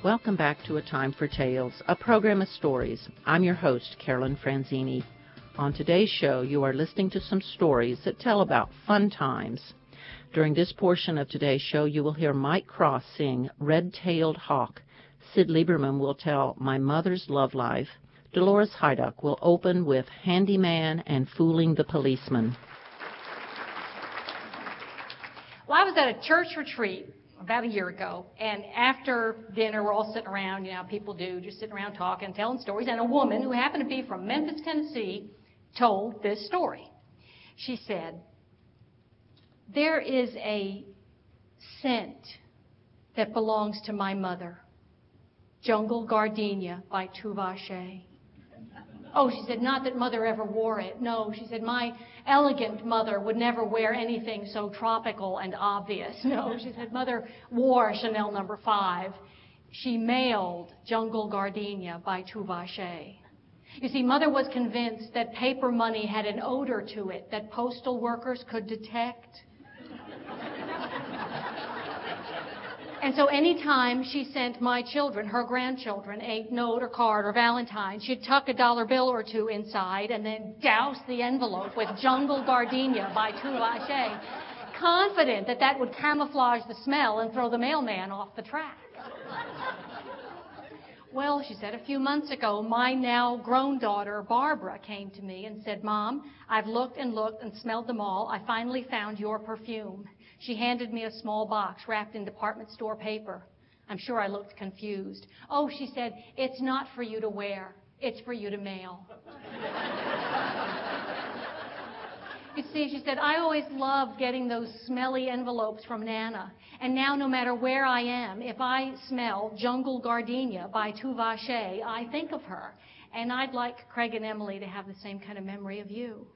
Welcome back to A Time for Tales, a program of stories. I'm your host, Carolyn Franzini. On today's show, you are listening to some stories that tell about fun times. During this portion of today's show, you will hear Mike Cross sing Red-Tailed Hawk. Sid Lieberman will tell My Mother's Love Life. Dolores Hyduck will open with Handyman and Fooling the Policeman. Well, I was at a church retreat about a year ago, and after dinner, we're all sitting around, how people do, just sitting around talking, telling stories, and a woman who happened to be from Memphis, Tennessee, told this story. She said, there is a scent that belongs to my mother, Jungle Gardenia by Tuvache. Oh, she said, not that Mother ever wore it. No, she said, my elegant mother would never wear anything so tropical and obvious. No, she said, Mother wore Chanel No. 5. She mailed Jungle Gardenia by Tuvache. You see, Mother was convinced that paper money had an odor to it that postal workers could detect. And so any time she sent my children, her grandchildren, a note or card or Valentine, she'd tuck a $1 bill or two inside and then douse the envelope with Jungle Gardenia by Tuvache, confident that that would camouflage the smell and throw the mailman off the track. Well, she said, a few months ago, my now grown daughter, Barbara, came to me and said, Mom, I've looked and smelled them all. I finally found your perfume. She handed me a small box wrapped in department store paper. I'm sure I looked confused. Oh, she said, it's not for you to wear. It's for you to mail. You see, she said, I always loved getting those smelly envelopes from Nana. And now no matter where I am, if I smell Jungle Gardenia by Tuvache, I think of her. And I'd like Craig and Emily to have the same kind of memory of you.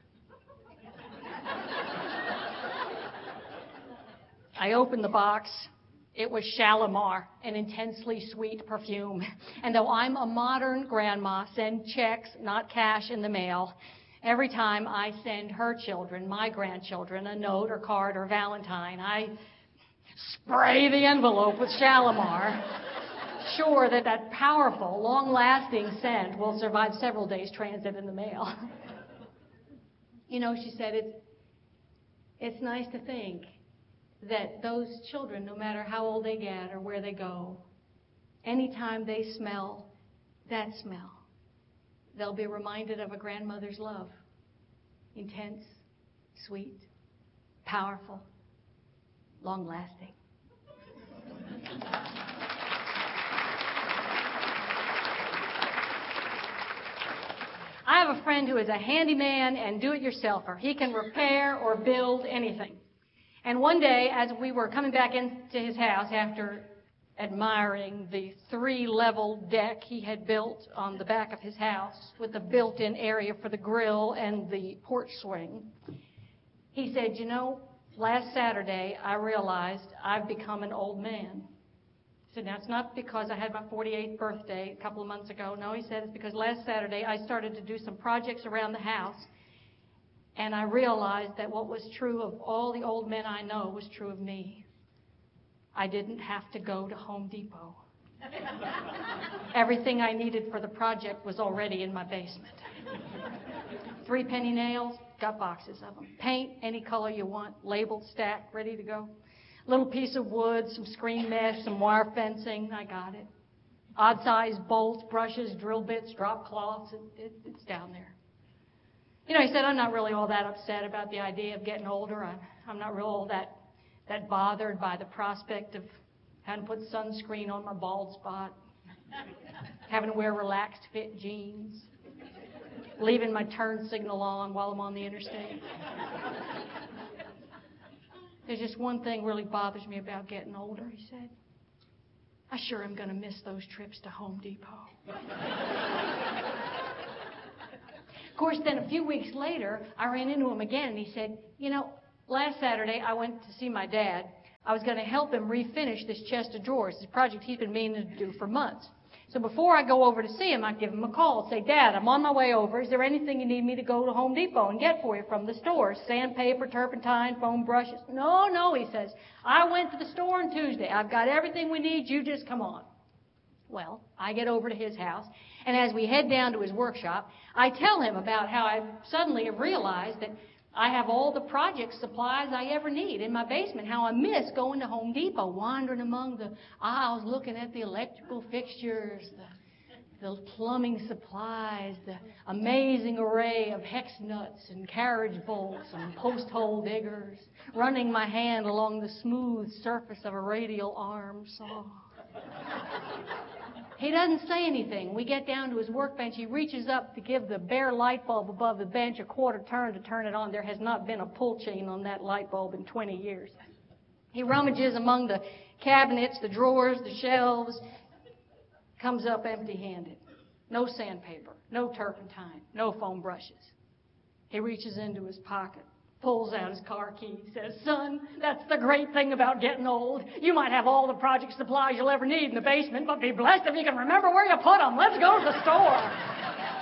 I opened the box. It was Shalimar, an intensely sweet perfume. And though I'm a modern grandma, send checks, not cash, in the mail, every time I send her children, my grandchildren, a note or card or Valentine, I spray the envelope with Shalimar, sure that that powerful, long-lasting scent will survive several days' transit in the mail. You know, she said, it's nice to think that those children, no matter how old they get or where they go, anytime they smell that smell, they'll be reminded of a grandmother's love. Intense, sweet, powerful, long-lasting. I have a friend who is a handyman and do-it-yourselfer. He can repair or build anything. And one day, as we were coming back into his house after admiring the 3-level deck he had built on the back of his house with the built-in area for the grill and the porch swing, he said, you know, last Saturday I realized I've become an old man. He said, now it's not because I had my 48th birthday a couple of months ago. No, he said, it's because last Saturday I started to do some projects around the house. And I realized that what was true of all the old men I know was true of me. I didn't have to go to Home Depot. Everything I needed for the project was already in my basement. 3 penny nails, got boxes of them. Paint, any color you want, labeled, stacked, ready to go. Little piece of wood, some screen mesh, some wire fencing, I got it. Odd-sized bolts, brushes, drill bits, drop cloths, it's down there. You know, he said, I'm not really all that upset about the idea of getting older. I'm not really all that bothered by the prospect of having to put sunscreen on my bald spot, having to wear relaxed fit jeans, leaving my turn signal on while I'm on the interstate. There's just one thing really bothers me about getting older, he said. I sure am going to miss those trips to Home Depot. Of course, then a few weeks later, I ran into him again, and he said, you know, last Saturday I went to see my dad. I was going to help him refinish this chest of drawers, this project he's been meaning to do for months. So before I go over to see him, I give him a call and say, Dad, I'm on my way over. Is there anything you need me to go to Home Depot and get for you from the store? Sandpaper, turpentine, foam brushes? No, he says. I went to the store on Tuesday. I've got everything we need. You just come on. Well, I get over to his house, and as we head down to his workshop, I tell him about how I suddenly have realized that I have all the project supplies I ever need in my basement, how I miss going to Home Depot, wandering among the aisles, looking at the electrical fixtures, the plumbing supplies, the amazing array of hex nuts and carriage bolts and post hole diggers, running my hand along the smooth surface of a radial arm saw. He doesn't say anything. We get down to his workbench. He reaches up to give the bare light bulb above the bench a quarter turn to turn it on. There has not been a pull chain on that light bulb in 20 years. He rummages among the cabinets, the drawers, the shelves, comes up empty-handed. No sandpaper, no turpentine, no foam brushes. He reaches into his pocket, pulls out his car key, says, "Son, that's the great thing about getting old. You might have all the project supplies you'll ever need in the basement, but be blessed if you can remember where you put them. Let's go to the store."